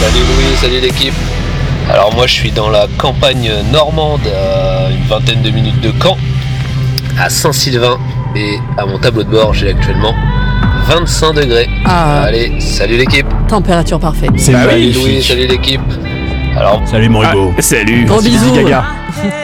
Salut Louis, salut l'équipe. Alors moi je suis dans la campagne normande, à une vingtaine de minutes de Caen, à Saint-Sylvain, et à mon tableau de bord j'ai actuellement 25 degrés. Allez, salut l'équipe. Température parfaite. C'est Salut magnifique. Louis, salut l'équipe. Alors, Salut mon Hugo. Salut. Gros Merci, Lady bisous. Gaga.